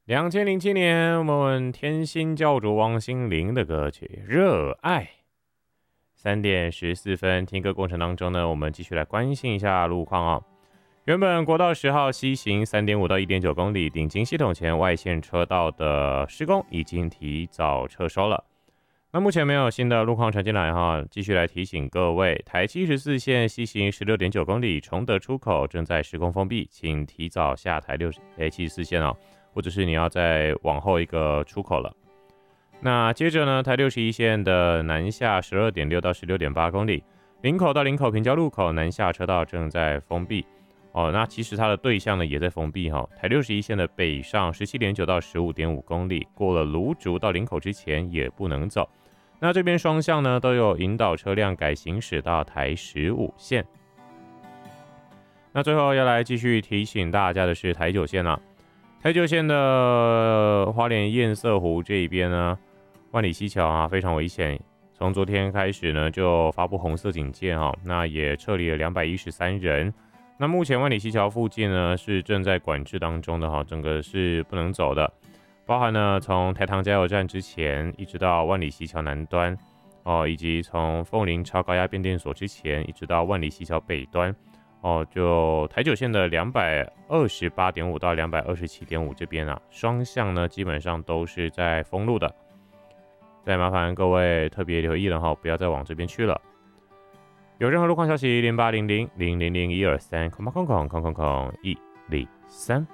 2007年，我们问天心教主王心凌的歌曲《热爱》。3点14分，听歌过程当中呢，我们继续来关心一下路况哦。原本国道10号西行3.5到1.9公里，顶金系统前外线车道的施工已经提早撤收了。那目前没有新的路况传进来哈，继续来提醒各位，台74线西行16.9公里，崇德出口正在施工封闭，请提早下台74线哦，或者是你要再往后一个出口了。那接着呢，台61线的南下12.6到16.8公里，林口到林口平交路口南下车道正在封闭。那其实它的对向呢也在封闭哈。台61线的北上17.9到15.5公里，过了芦竹到林口之前也不能走。那这边双向呢都有引导车辆改行驶到台15线。那最后要来继续提醒大家的是台9线台9线的花莲堰塞湖这一边呢，万里溪桥非常危险。从昨天开始呢就发布红色警戒那也撤离了213人。那目前万里溪桥附近呢是正在管制当中的整个是不能走的，包含呢从台糖加油站之前一直到万里溪桥南端以及从凤林超高压变电所之前一直到万里溪桥北端就台9线的228.5到227.5这边双向呢基本上都是在封路的，再麻烦各位特别留意了不要再往这边去了。有任何路况消息，0800000123空空空空空空103。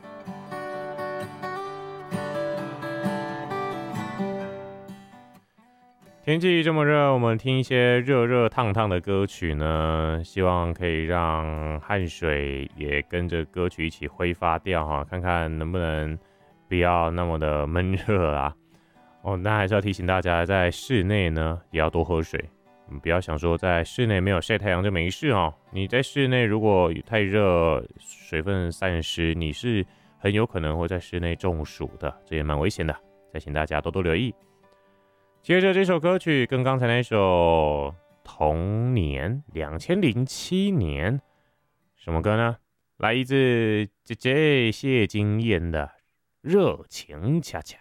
天气这么热，我们听一些热热烫烫的歌曲呢，希望可以让汗水也跟着歌曲一起挥发掉看看能不能不要那么的闷热那还是要提醒大家，在室内呢也要多喝水。不要想说在室内没有晒太阳就没事你在室内如果太热，水分散失，你是很有可能会在室内中暑的，这也蛮危险的，再请大家多多留意。接着这首歌曲跟刚才那首同年2007年什么歌呢？来自姐姐谢金燕的《热情恰恰》。